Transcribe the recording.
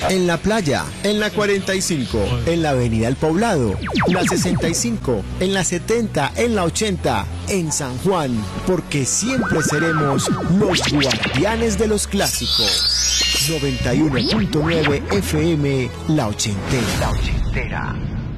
en la playa, en la 45, en la Avenida El Poblado, la 65, en la 70, en la 80, en San Juan, porque siempre seremos los guardianes de los clásicos. 91.9 FM, La Ochentera.